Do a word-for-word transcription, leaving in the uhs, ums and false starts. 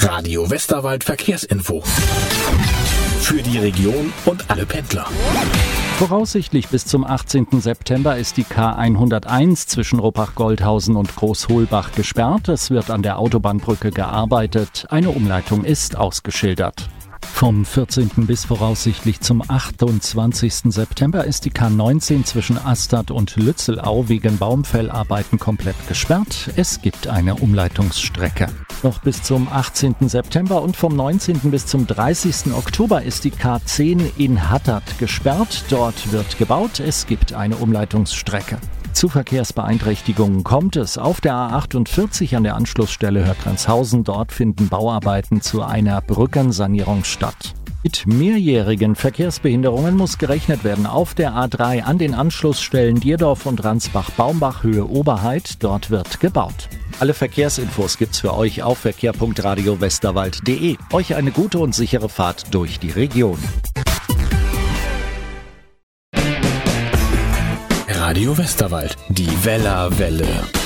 Radio Westerwald Verkehrsinfo. Für die Region und alle Pendler. Voraussichtlich bis zum achtzehnten September ist die K hunderteins zwischen Ruppach-Goldhausen und Großholbach gesperrt. Es wird an der Autobahnbrücke gearbeitet. Eine Umleitung ist ausgeschildert. Vom vierzehnten bis voraussichtlich zum achtundzwanzigsten September ist die K neunzehn zwischen Astad und Lützelau wegen Baumfellarbeiten komplett gesperrt. Es gibt eine Umleitungsstrecke. Noch bis zum achtzehnten September und vom neunzehnten bis zum dreißigsten Oktober ist die K zehn in Hattert gesperrt. Dort wird gebaut. Es gibt eine Umleitungsstrecke. Zu Verkehrsbeeinträchtigungen kommt es auf der A achtundvierzig an der Anschlussstelle Hörtrenshausen. Dort finden Bauarbeiten zu einer Brückensanierung statt. Mit mehrjährigen Verkehrsbehinderungen muss gerechnet werden auf der A drei an den Anschlussstellen Dierdorf und Ransbach-Baumbach Höhe Oberheit. Dort wird gebaut. Alle Verkehrsinfos gibt's für euch auf verkehr punkt radio westerwald punkt de. Euch eine gute und sichere Fahrt durch die Region. Radio Westerwald, die Wellerwelle.